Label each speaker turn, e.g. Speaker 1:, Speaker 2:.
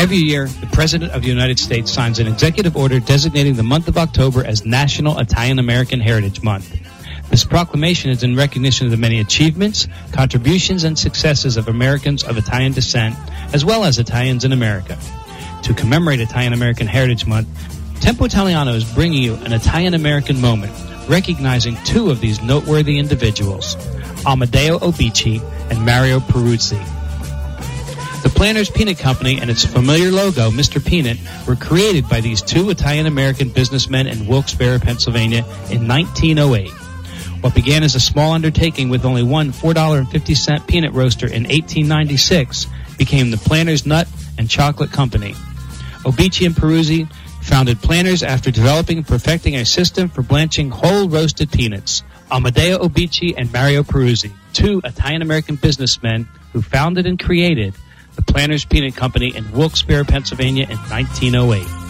Speaker 1: Every year, the President of the United States signs an executive order designating the month of October as National Italian-American Heritage Month. This proclamation is in recognition of the many achievements, contributions, and successes of Americans of Italian descent, as well as Italians in America. To commemorate Italian-American Heritage Month, Tempo Italiano is bringing you an Italian-American moment, recognizing two of these noteworthy individuals, Amedeo Obici and Mario Peruzzi. The Planters Peanut Company and its familiar logo, Mr. Peanut, were created by these two Italian-American businessmen in Wilkes-Barre, Pennsylvania in 1908. What began as a small undertaking with only one $4.50 peanut roaster in 1896 became the Planters Nut and Chocolate Company. Obici and Peruzzi founded Planters after developing and perfecting a system for blanching whole roasted peanuts. Amedeo Obici and Mario Peruzzi, two Italian-American businessmen who founded and created the Planters Peanut Company in Wilkes-Barre, Pennsylvania in 1908.